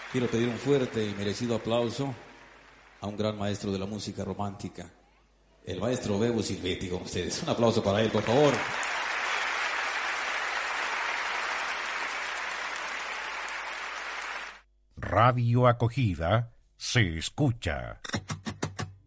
Quiero pedir un fuerte y merecido aplauso a un gran maestro de la música romántica, el maestro Bebo Silvetti, con ustedes. Un aplauso para él, por favor. Radio Acogida se escucha.